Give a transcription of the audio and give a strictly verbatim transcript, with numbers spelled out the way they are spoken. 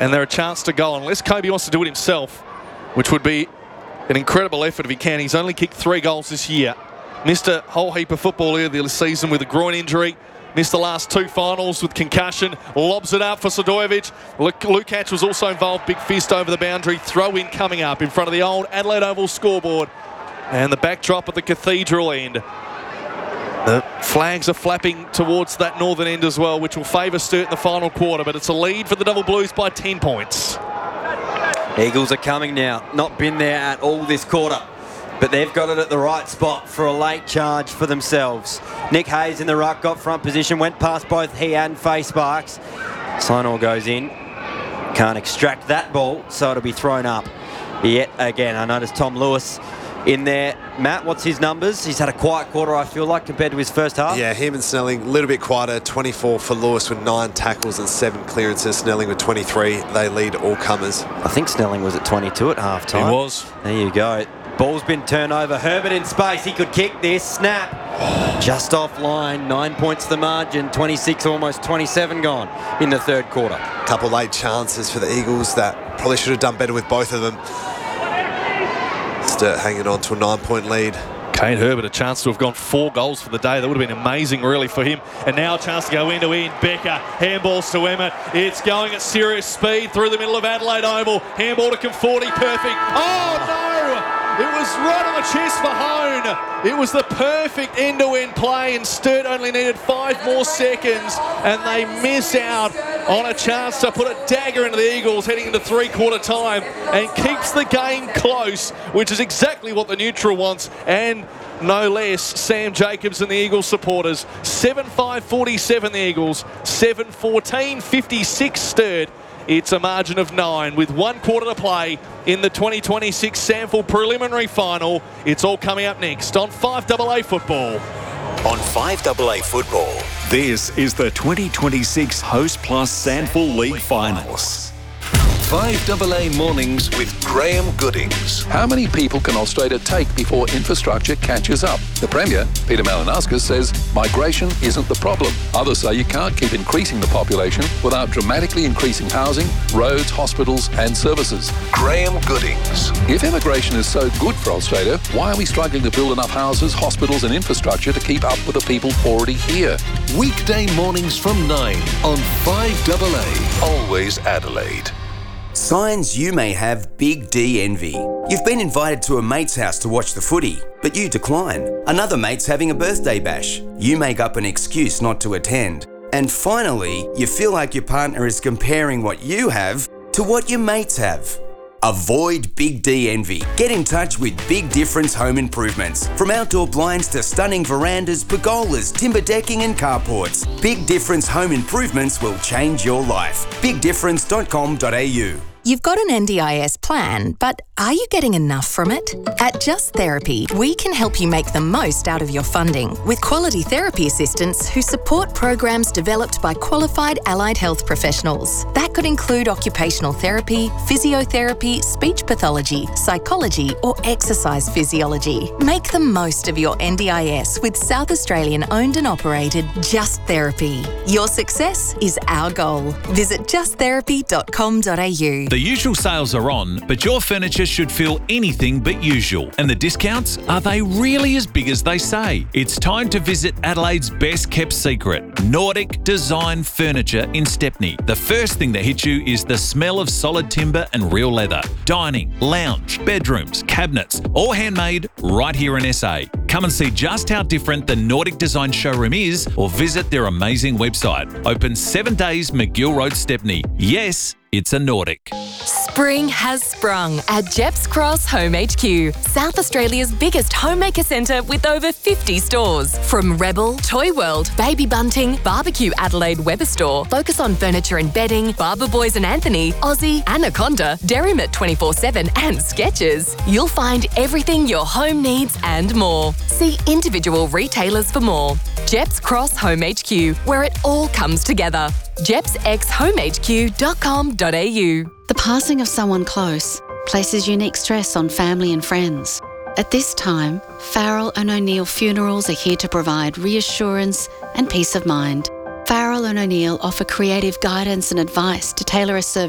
and they're a chance to go. Unless Kobe wants to do it himself, which would be an incredible effort if he can. He's only kicked three goals this year. Missed a whole heap of football earlier this season with a groin injury. Missed the last two finals with concussion. Lobs it up for Sadojevic. Lukac was also involved. Big fist over the boundary. Throw in coming up in front of the old Adelaide Oval scoreboard. And the backdrop at the Cathedral end. The flags are flapping towards that northern end as well, which will favour Sturt in the final quarter. But it's a lead for the Devil Blues by ten points. Eagles are coming now. Not been there at all this quarter, but they've got it at the right spot for a late charge for themselves. Nick Hayes in the ruck, got front position, went past both he and Faye Sparks. Signor goes in. Can't extract that ball, so it'll be thrown up yet again. I noticed Tom Lewis in there. Matt, what's his numbers? He's had a quiet quarter, I feel like, compared to his first half. Yeah, him and Snelling a little bit quieter. twenty-four for Lewis with nine tackles and seven clearances. Snelling with twenty-three. They lead all comers. I think Snelling was at twenty-two at half time. He was. There you go. Ball's been turned over. Herbert in space. He could kick this. Snap. Just offline. Nine points the margin. twenty-six, almost twenty-seven gone in the third quarter. Couple late chances for the Eagles that probably should have done better with both of them. Sturt hanging on to a nine-point lead. Kane Herbert, a chance to have gone four goals for the day. That would have been amazing, really, for him. And now a chance to go end-to-end. Becker, handballs to Emmett. It's going at serious speed through the middle of Adelaide Oval. Handball to Conforti, perfect. Oh, no! It was right on the chest for Hone. It was the perfect end-to-end play, and Sturt only needed five more seconds, and they miss out on a chance to put a dagger into the Eagles heading into three-quarter time, and keeps the game close, which is exactly what the neutral wants, and no less Sam Jacobs and the Eagles supporters. seven five forty-seven the Eagles, seven fourteen fifty-six Sturt. It's a margin of nine with one quarter to play in the twenty twenty-six Sample Preliminary Final. It's all coming up next on five A A Football. On five A A Football, this is the twenty twenty-six Host Plus Sandful League Finals. five A A Mornings with Graham Goodings. How many people can Australia take before infrastructure catches up? The Premier, Peter Malinauskas, says migration isn't the problem. Others say you can't keep increasing the population without dramatically increasing housing, roads, hospitals and services. Graham Goodings. If immigration is so good for Australia, why are we struggling to build enough houses, hospitals and infrastructure to keep up with the people already here? Weekday mornings from nine on five A A. Always Adelaide. Signs you may have Big D envy. You've been invited to a mate's house to watch the footy, but you decline. Another mate's having a birthday bash. You make up an excuse not to attend. And finally, you feel like your partner is comparing what you have to what your mates have. Avoid Big D envy. Get in touch with Big Difference Home Improvements. From outdoor blinds to stunning verandas, pergolas, timber decking and carports, Big Difference Home Improvements will change your life. big difference dot com dot a u. You've got an N D I S plan, but are you getting enough from it? At Just Therapy, we can help you make the most out of your funding with quality therapy assistants who support programs developed by qualified allied health professionals. That could include occupational therapy, physiotherapy, speech pathology, psychology, or exercise physiology. Make the most of your N D I S with South Australian owned and operated Just Therapy. Your success is our goal. Visit just therapy dot com dot a u. The usual sales are on, but your furniture should feel anything but usual. And the discounts, are they really as big as they say? It's time to visit Adelaide's best kept secret, Nordic Design Furniture in Stepney. The first thing that hits you is the smell of solid timber and real leather. Dining, lounge, bedrooms, cabinets, all handmade right here in S A. Come and see just how different the Nordic Design showroom is, or visit their amazing website. Open seven days, McGill Road, Stepney. Yes, it's a Nordic. Spring has sprung at Jeps Cross Home H Q, South Australia's biggest homemaker centre with over fifty stores. From Rebel, Toy World, Baby Bunting, Barbecue Adelaide Weber Store, Focus on Furniture and Bedding, Barber Boys and Anthony, Aussie, Anaconda, Derrimut twenty-four seven and Skechers. You'll find everything your home needs and more. See individual retailers for more. Jeps Cross Home H Q, where it all comes together. jeps x home h q dot com dot a u. The passing of someone close places unique stress on family and friends. At this time, Farrell and O'Neill Funerals are here to provide reassurance and peace of mind. Farrell and O'Neill offer creative guidance and advice to tailor a service